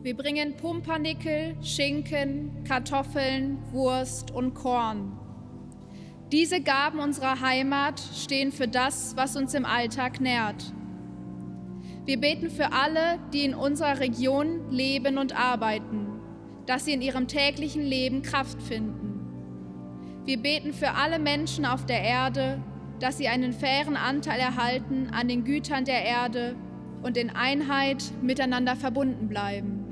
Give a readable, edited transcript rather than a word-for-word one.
Wir bringen Pumpernickel, Schinken, Kartoffeln, Wurst und Korn. Diese Gaben unserer Heimat stehen für das, was uns im Alltag nährt. Wir beten für alle, die in unserer Region leben und arbeiten, dass sie in ihrem täglichen Leben Kraft finden. Wir beten für alle Menschen auf der Erde, dass sie einen fairen Anteil erhalten an den Gütern der Erde und in Einheit miteinander verbunden bleiben.